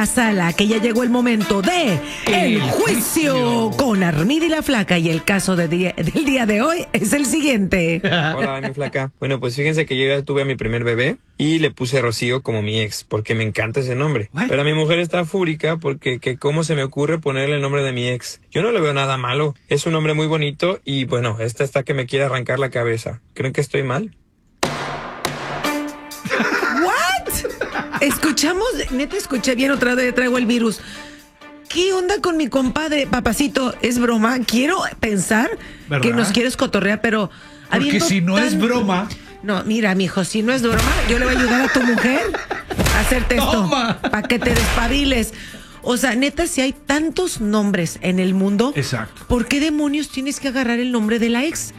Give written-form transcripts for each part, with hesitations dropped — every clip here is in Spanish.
sala, que ya llegó el momento de El Juicio con Armida y la Flaca. Y el caso del día de hoy es el siguiente. Hola, mi flaca. Bueno, pues fíjense que yo ya tuve a mi primer bebé y le puse Rocío como mi ex, porque me encanta ese nombre. What? Pero mi mujer está fúrica porque que cómo se me ocurre ponerle el nombre de mi ex. Yo no le veo nada malo. Es un nombre muy bonito y bueno, esta está que me quiere arrancar la cabeza. ¿Creen que estoy mal? Escuchamos, neta escuché bien, otra vez traigo el virus. ¿Qué onda con mi compadre? Papacito, es broma. Quiero pensar ¿verdad? que nos quieres cotorrear, pero... Porque si no es broma... No, mira, mijo, si no es broma, yo le voy a ayudar a tu mujer a hacerte esto. ¡Toma! Para que te despabiles. O sea, neta, si hay tantos nombres en el mundo... Exacto. ¿Por qué demonios tienes que agarrar el nombre de la ex?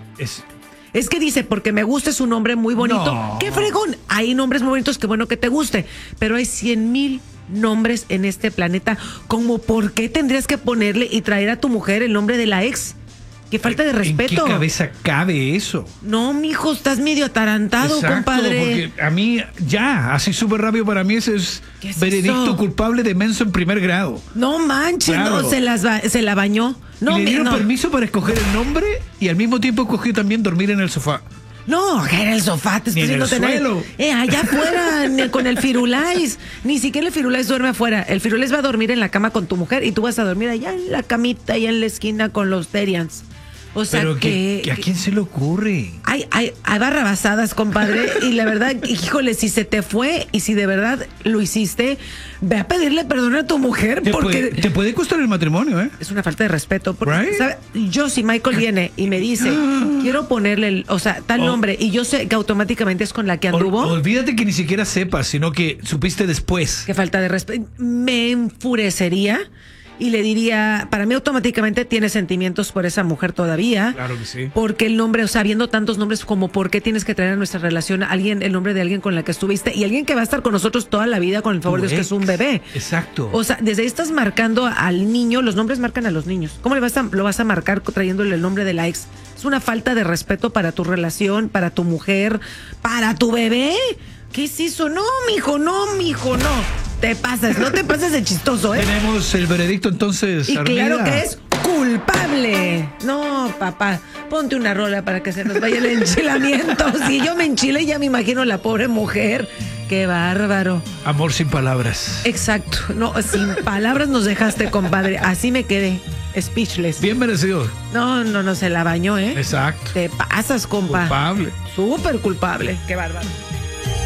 Es que dice, porque me gusta, es un nombre muy bonito. No. ¡Qué fregón! Hay nombres muy bonitos, qué bueno que te guste. Pero hay 100,000 nombres en este planeta. Como, ¿por qué tendrías que ponerle y traer a tu mujer el nombre de la ex? ¡Qué falta de respeto! ¿En qué cabeza cabe eso? No, mijo, estás medio atarantado, Exacto, compadre. porque a mí, ya, así súper rápido para mí ese es ¿Qué es veredicto eso? culpable de menso en primer grado. No manches, Claro. no, se la bañó. No, Y le dieron no. permiso para escoger el nombre y al mismo tiempo escogió también dormir en el sofá. No, en el sofá, te Ni estoy en el diciendo tener. suelo. Allá afuera, con el Firulais. Ni siquiera el Firulais duerme afuera. El Firulais va a dormir en la cama con tu mujer y tú vas a dormir allá en la camita, allá en la esquina con los Terians. O sea, Pero ¿a quién se le ocurre? hay barrabasadas, compadre. Y la verdad, híjole, si se te fue y si de verdad lo hiciste, ve a pedirle perdón a tu mujer porque Te puede costar el matrimonio, ¿eh? es una falta de respeto. Porque, Right? ¿sabe? Yo, si Michael viene y me dice, quiero ponerle, tal nombre, y yo sé que automáticamente es con la que anduvo, Olvídate que ni siquiera sepas, sino que supiste después. qué falta de respeto. Me enfurecería y le diría, para mí automáticamente tiene sentimientos por esa mujer todavía. Claro que sí. Porque el nombre, o sea, viendo tantos nombres como por qué tienes que traer a nuestra relación a alguien, el nombre de alguien con la que estuviste y alguien que va a estar con nosotros toda la vida con el favor de Dios, que es un bebé. Exacto. O sea, desde ahí estás marcando al niño, los nombres marcan a los niños. ¿Cómo lo vas a marcar trayéndole el nombre de la ex? Es una falta de respeto para tu relación, para tu mujer, para tu bebé. ¿Qué es eso? No, mijo, no. Te pasas, no te pases de chistoso, ¿eh? Tenemos el veredicto entonces, Y claro Armida. que es culpable. No, papá, ponte una rola para que se nos vaya el enchilamiento. Si yo me enchilé, ya me imagino la pobre mujer. Qué bárbaro. Amor sin palabras. Exacto. No, sin palabras nos dejaste, compadre. Así me quedé. Speechless. Bien merecido. No, se la bañó, ¿eh? Exacto. Te pasas, compa. Culpable. Súper culpable. Qué bárbaro.